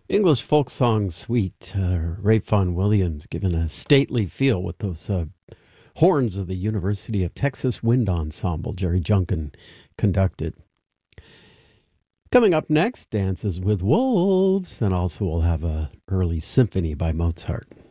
English folk song suite, Ray Vaughan Williams given a stately feel with those horns of the University of Texas Wind Ensemble, Jerry Junkin conducted. Coming up next, Dances with Wolves, and also we'll have a early symphony by Mozart.